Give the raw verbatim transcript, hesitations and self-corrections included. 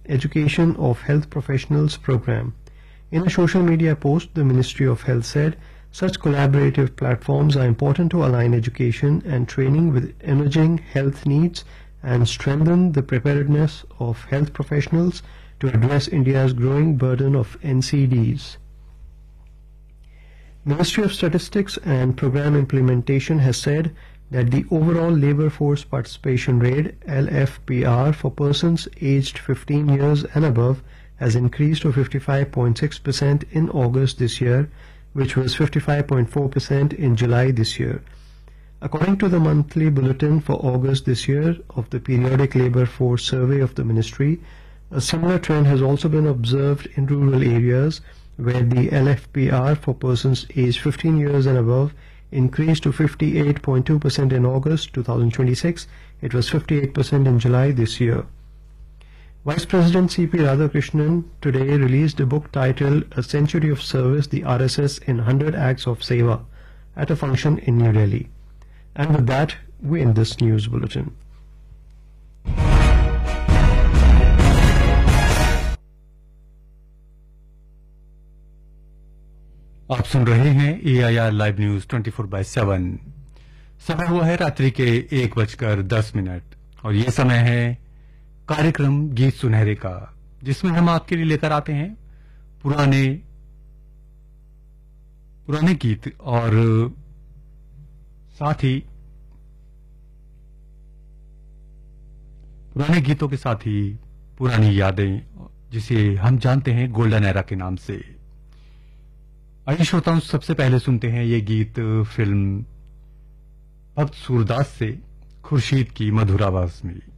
Education of Health Professionals program. In a social media post, the Ministry of Health said such collaborative platforms are important to align education and training with emerging health needs and strengthen the preparedness of health professionals to address India's growing burden of N C Ds. Ministry of Statistics and Program Implementation has said that the overall labor force participation rate L F P R for persons aged fifteen years and above has increased to fifty-five point six percent in August this year, which was fifty-five point four percent in July this year. According to the monthly bulletin for August this year of the Periodic Labor Force Survey of the Ministry, a similar trend has also been observed in rural areas where the L F P R for persons aged fifteen years and above increased to fifty-eight point two percent in August two thousand twenty-six. It was fifty-eight percent in July this year. Vice President C P Radhakrishnan today released a book titled A Century of Service, the R S S in one hundred Acts of Seva at a function in New Delhi. And with that, we end this news bulletin. आप सुन रहे हैं ए I R live news twenty four by seven. समय हुआ है रात्रि के एक बजकर दस मिनट और ये समय है कार्यक्रम गीत सुनहरे का, जिसमें हम आपके लिए लेकर आते हैं पुराने पुराने गीत और साथ ही पुराने गीतों के साथ ही पुरानी यादें, जिसे हम जानते हैं गोल्डन एरा के नाम से। आइए श्रोताओं, सबसे पहले सुनते हैं ये गीत फिल्म भक्त सूरदास से खुर्शीद की मधुर आवाज में।